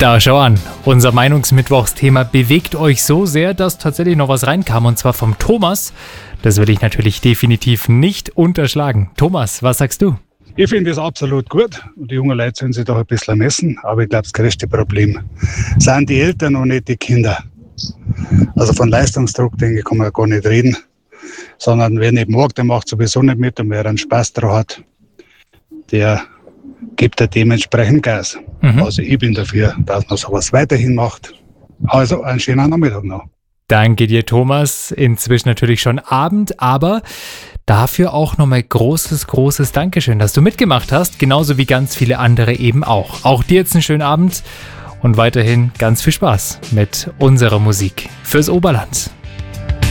Da schau an, unser Meinungsmittwochsthema bewegt euch so sehr, dass tatsächlich noch was reinkam, und zwar vom Thomas. Das will ich natürlich definitiv nicht unterschlagen. Thomas, was sagst du? Ich finde es absolut gut und die jungen Leute sollen sich doch ein bisschen messen, aber ich glaube, das größte Problem sind die Eltern und nicht die Kinder. Also von Leistungsdruck, denke ich, kann man gar nicht reden, sondern wer nicht mag, der macht sowieso nicht mit, und wer einen Spaß daran hat, der gibt er dementsprechend Gas. Also ich bin dafür, dass man sowas weiterhin macht. Also einen schönen Nachmittag noch. Danke dir, Thomas. Inzwischen natürlich schon Abend, aber dafür auch nochmal großes Dankeschön, dass du mitgemacht hast, genauso wie ganz viele andere eben auch. Auch dir jetzt einen schönen Abend und weiterhin ganz viel Spaß mit unserer Musik fürs Oberland.